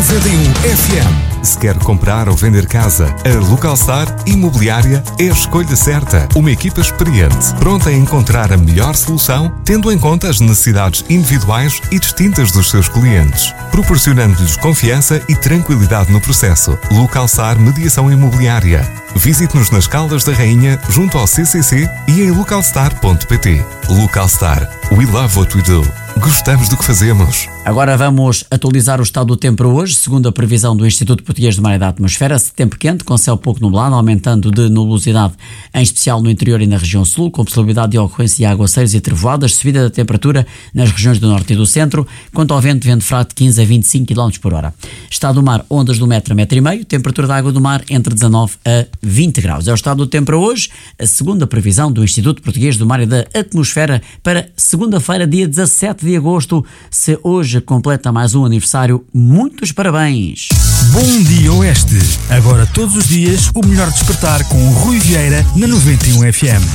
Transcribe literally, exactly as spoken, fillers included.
noventa e um F M. Se quer comprar ou vender casa, a Localstar Imobiliária é a escolha certa. Uma equipa experiente, pronta a encontrar a melhor solução, tendo em conta as necessidades individuais e distintas dos seus clientes, proporcionando-lhes confiança e tranquilidade no processo. Localstar Mediação Imobiliária. Visite-nos nas Caldas da Rainha, junto ao C C C e em localstar ponto pt. Localstar. We love what we do. Gostamos do que fazemos. Agora vamos atualizar o estado do tempo para hoje. Segundo a previsão do Instituto Português do Mar e da Atmosfera, tempo quente, com céu pouco nublado, aumentando de nebulosidade, em especial no interior e na região sul, com possibilidade de ocorrência de aguaceiros e trevoadas, subida da temperatura nas regiões do norte e do centro. Quanto ao vento, vento fraco de quinze a vinte e cinco quilómetros por hora. Estado do mar, ondas do metro a metro e meio, temperatura da água do mar entre dezanove a vinte graus. É o estado do tempo para hoje, a segunda previsão do Instituto Português do Mar e da Atmosfera para segunda-feira, dia dezassete de agosto. Se hoje completa mais um aniversário, muitos parabéns! Bom dia Oeste! Agora todos os dias o melhor despertar com o Rui Vieira na noventa e um F M.